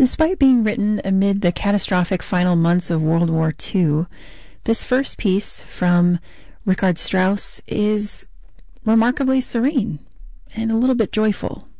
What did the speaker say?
Despite being written amid the catastrophic final months of World War II, this first piece from Richard Strauss is remarkably serene and a little bit joyful.